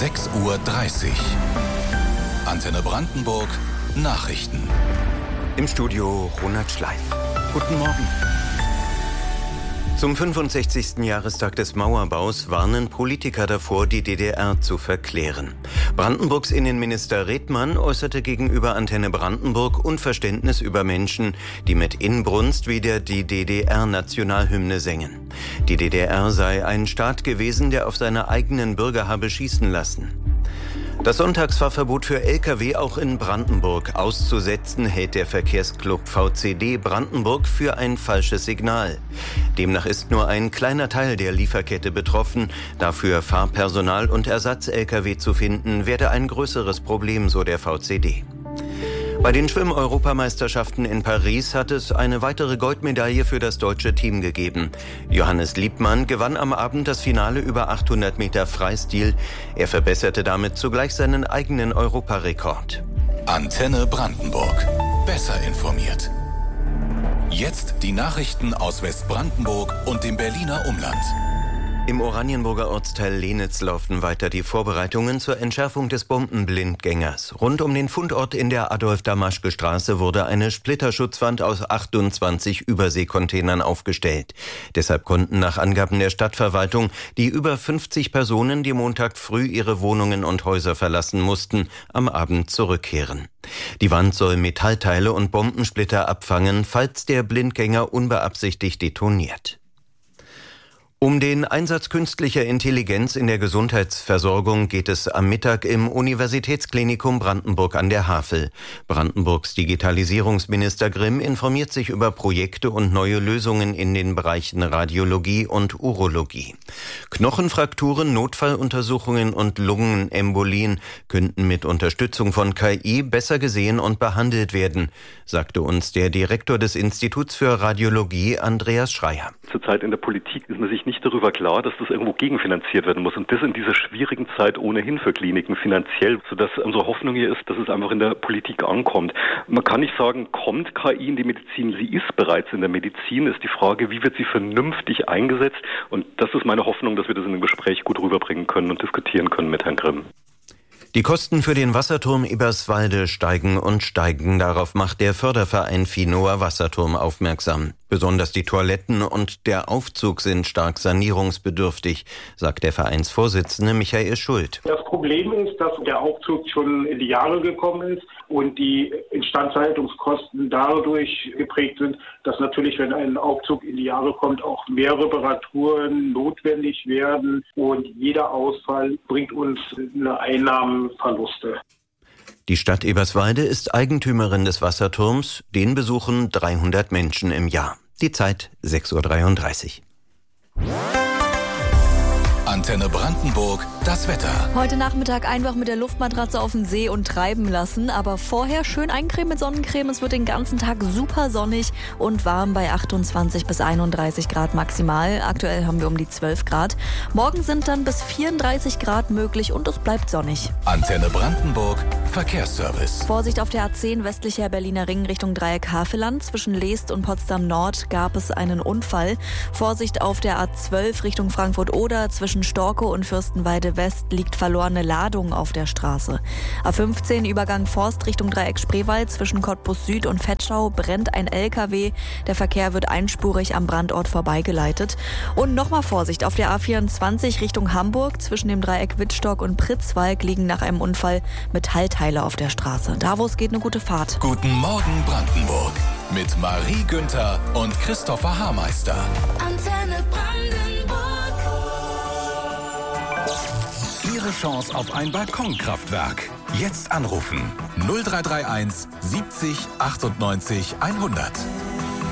6:30 Uhr. Antenne Brandenburg Nachrichten. Im Studio Ronald Schleif. Guten Morgen. Zum 65. Jahrestag des Mauerbaus warnen Politiker davor, die DDR zu verklären. Brandenburgs Innenminister Redmann äußerte gegenüber Antenne Brandenburg Unverständnis über Menschen, die mit Inbrunst wieder die DDR-Nationalhymne sängen. Die DDR sei ein Staat gewesen, der auf seine eigenen Bürger habe schießen lassen. Das Sonntagsfahrverbot für Lkw auch in Brandenburg auszusetzen, hält der Verkehrsclub VCD Brandenburg für ein falsches Signal. Demnach ist nur ein kleiner Teil der Lieferkette betroffen. Dafür Fahrpersonal und Ersatz-Lkw zu finden, werde ein größeres Problem, so der VCD. Bei den Schwimm-Europameisterschaften in Paris hat es eine weitere Goldmedaille für das deutsche Team gegeben. Johannes Liebmann gewann am Abend das Finale über 800 Meter Freistil. Er verbesserte damit zugleich seinen eigenen Europarekord. Antenne Brandenburg. Besser informiert. Jetzt die Nachrichten aus Westbrandenburg und dem Berliner Umland. Im Oranienburger Ortsteil Lenitz laufen weiter die Vorbereitungen zur Entschärfung des Bombenblindgängers. Rund um den Fundort in der Adolf-Damaschke-Straße wurde eine Splitterschutzwand aus 28 Überseekontainern aufgestellt. Deshalb konnten nach Angaben der Stadtverwaltung die über 50 Personen, die Montag früh ihre Wohnungen und Häuser verlassen mussten, am Abend zurückkehren. Die Wand soll Metallteile und Bombensplitter abfangen, falls der Blindgänger unbeabsichtigt detoniert. Um den Einsatz künstlicher Intelligenz in der Gesundheitsversorgung geht es am Mittag im Universitätsklinikum Brandenburg an der Havel. Brandenburgs Digitalisierungsminister Grimm informiert sich über Projekte und neue Lösungen in den Bereichen Radiologie und Urologie. Knochenfrakturen, Notfalluntersuchungen und Lungenembolien könnten mit Unterstützung von KI besser gesehen und behandelt werden, sagte uns der Direktor des Instituts für Radiologie, Andreas Schreier. Zurzeit in der Politik ist man sich nicht darüber klar, dass das irgendwo gegenfinanziert werden muss. Und das in dieser schwierigen Zeit ohnehin für Kliniken finanziell, sodass unsere Hoffnung hier ist, dass es einfach in der Politik ankommt. Man kann nicht sagen, kommt KI in die Medizin? Sie ist bereits in der Medizin. Ist die Frage, wie wird sie vernünftig eingesetzt? Und das ist meine Hoffnung, dass wir das in einem Gespräch gut rüberbringen können und diskutieren können mit Herrn Grimm. Die Kosten für den Wasserturm Eberswalde steigen und steigen. Darauf macht der Förderverein Finoa Wasserturm aufmerksam. Besonders die Toiletten und der Aufzug sind stark sanierungsbedürftig, sagt der Vereinsvorsitzende Michael Schuld. Das Problem ist, dass der Aufzug schon in die Jahre gekommen ist und die Instandhaltungskosten dadurch geprägt sind, dass natürlich, wenn ein Aufzug in die Jahre kommt, auch mehr Reparaturen notwendig werden und jeder Ausfall bringt uns eine Einnahmenverluste. Die Stadt Eberswalde ist Eigentümerin des Wasserturms. Den besuchen 300 Menschen im Jahr. Die Zeit 6:33 Uhr. Antenne Brandenburg, das Wetter. Heute Nachmittag einfach mit der Luftmatratze auf den See und treiben lassen, aber vorher schön eincremen mit Sonnencreme. Es wird den ganzen Tag super sonnig und warm bei 28 bis 31 Grad maximal. Aktuell haben wir um die 12 Grad. Morgen sind dann bis 34 Grad möglich und es bleibt sonnig. Antenne Brandenburg, Verkehrsservice. Vorsicht auf der A10 westlicher Berliner Ring Richtung Dreieck Havelland. Zwischen Leest und Potsdam Nord gab es einen Unfall. Vorsicht auf der A12 Richtung Frankfurt-Oder. Zwischen Storkow und Fürstenwalde West liegt verlorene Ladung auf der Straße. A15 Übergang Forst Richtung Dreieck Spreewald. Zwischen Cottbus Süd und Vetschau brennt ein LKW. Der Verkehr wird einspurig am Brandort vorbeigeleitet. Und nochmal Vorsicht auf der A24 Richtung Hamburg. Zwischen dem Dreieck Wittstock und Pritzwalk liegen nach einem Unfall Metallteile auf der Straße. Da, wo es geht, eine gute Fahrt. Guten Morgen Brandenburg mit Marie Günther und Christopher Haarmeister. Antenne Brandenburg. Ihre Chance auf ein Balkonkraftwerk. Jetzt anrufen 0331 70 98 100.